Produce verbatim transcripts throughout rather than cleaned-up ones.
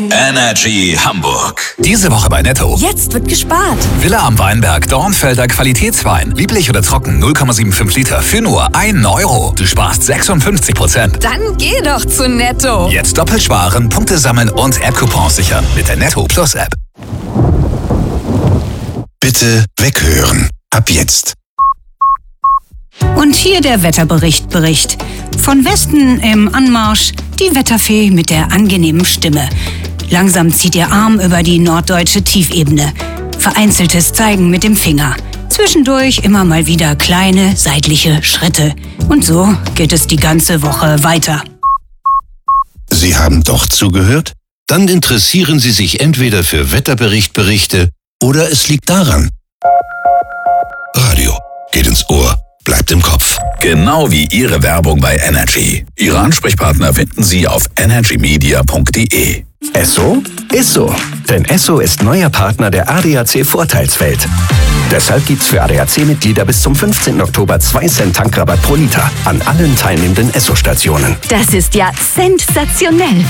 Energy Hamburg. Diese Woche bei Netto. Jetzt wird gespart. Villa am Weinberg, Dornfelder Qualitätswein. Lieblich oder trocken, null Komma fünfundsiebzig Liter für nur ein Euro. Du sparst sechsundfünfzig Prozent. Dann geh doch zu Netto. Jetzt doppelt sparen, Punkte sammeln und App-Coupons sichern mit der Netto Plus App. Bitte weghören. Ab jetzt. Und hier der Wetterbericht Bericht. Von Westen im Anmarsch die Wetterfee mit der angenehmen Stimme. Langsam zieht ihr Arm über die norddeutsche Tiefebene. Vereinzeltes Zeigen mit dem Finger. Zwischendurch immer mal wieder kleine seitliche Schritte. Und so geht es die ganze Woche weiter. Sie haben doch zugehört? Dann interessieren Sie sich entweder für Wetterberichtberichte oder es liegt daran. Radio geht ins Ohr, bleibt im Kopf. Genau wie Ihre Werbung bei Energy. Ihre Ansprechpartner finden Sie auf energy media punkt de. Esso ist so. Denn Esso ist neuer Partner der A D A C Vorteilswelt. Deshalb gibt's für A D A C-Mitglieder bis zum fünfzehnten Oktober zwei Cent Tankrabatt pro Liter an allen teilnehmenden Esso-Stationen. Das ist ja sensationell.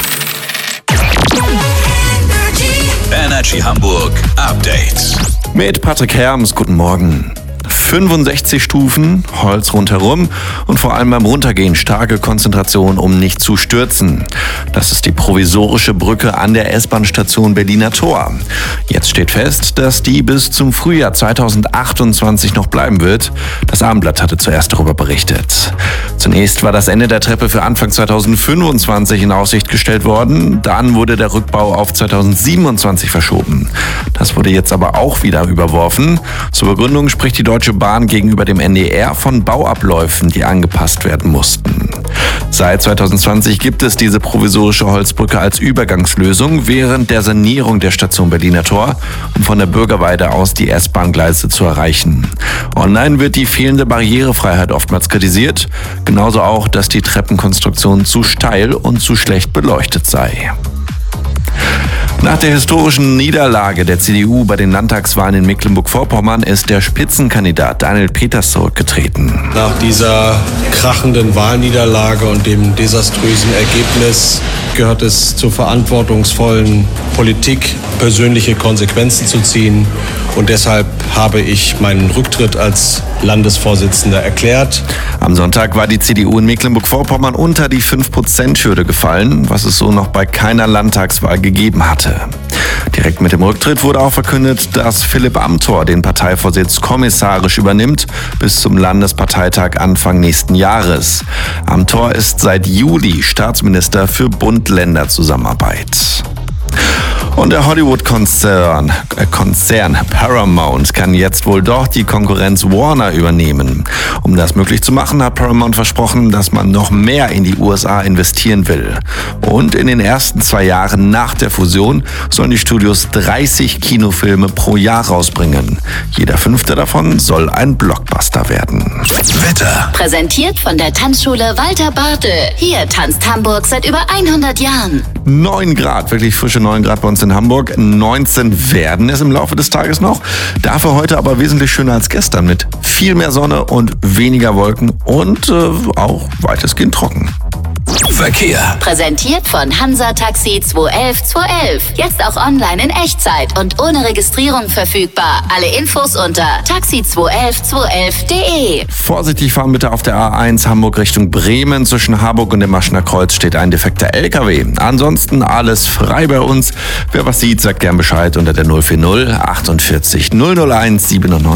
Energy Hamburg Update. Mit Patrick Herms, guten Morgen. fünfundsechzig Stufen, Holz rundherum und vor allem beim Runtergehen starke Konzentration, um nicht zu stürzen. Das ist die provisorische Brücke an der S-Bahn-Station Berliner Tor. Jetzt steht fest, dass die bis zum Frühjahr zweitausendachtundzwanzig noch bleiben wird. Das Abendblatt hatte zuerst darüber berichtet. Zunächst war das Ende der Treppe für Anfang zweitausendfünfundzwanzig in Aussicht gestellt worden. Dann wurde der Rückbau auf zweitausendsiebenundzwanzig verschoben. Das wurde jetzt aber auch wieder überworfen. Zur Begründung spricht die Deutsche Bahn gegenüber dem N D R von Bauabläufen, die angepasst werden mussten. Seit zweitausendzwanzig gibt es diese provisorische Holzbrücke als Übergangslösung während der Sanierung der Station Berliner Tor, um von der Bürgerweide aus die S-Bahn-Gleise zu erreichen. Online wird die fehlende Barrierefreiheit oftmals kritisiert, genauso auch, dass die Treppenkonstruktion zu steil und zu schlecht beleuchtet sei. Nach der historischen Niederlage der C D U bei den Landtagswahlen in Mecklenburg-Vorpommern ist der Spitzenkandidat Daniel Peters zurückgetreten. Nach dieser krachenden Wahlniederlage und dem desaströsen Ergebnis gehört es zur verantwortungsvollen Politik, persönliche Konsequenzen zu ziehen. Und deshalb habe ich meinen Rücktritt als Landesvorsitzender erklärt. Am Sonntag war die C D U in Mecklenburg-Vorpommern unter die fünf Prozent Hürde gefallen, was es so noch bei keiner Landtagswahl gegeben hatte. Direkt mit dem Rücktritt wurde auch verkündet, dass Philipp Amthor den Parteivorsitz kommissarisch übernimmt bis zum Landesparteitag Anfang nächsten Jahres. Amthor ist seit Juli Staatsminister für Bund-Länder-Zusammenarbeit. Und der Hollywood-Konzern äh, Konzern Paramount kann jetzt wohl doch die Konkurrenz Warner übernehmen. Um das möglich zu machen, hat Paramount versprochen, dass man noch mehr in die U S A investieren will. Und in den ersten zwei Jahren nach der Fusion sollen die Studios dreißig Kinofilme pro Jahr rausbringen. Jeder fünfte davon soll ein Blockbuster werden. Wetter. Präsentiert von der Tanzschule Walter Bartel. Hier tanzt Hamburg seit über hundert Jahren. neun Grad, wirklich frische neun Grad bei uns in Hamburg. neunzehn werden es im Laufe des Tages noch. Dafür heute aber wesentlich schöner als gestern mit viel mehr Sonne und weniger Wolken und äh, auch weitestgehend trocken. Verkehr. Präsentiert von Hansa Taxi zwei elf zwei elf. Jetzt auch online in Echtzeit und ohne Registrierung verfügbar. Alle Infos unter taxi zwei elf zwei elf punkt de. Vorsichtig fahren bitte auf der A eins Hamburg Richtung Bremen. Zwischen Harburg und dem Maschener Kreuz steht ein defekter L K W. Ansonsten alles frei bei uns. Wer was sieht, sagt gern Bescheid unter der null vier null achtundvierzig null null eins siebenundneunzig.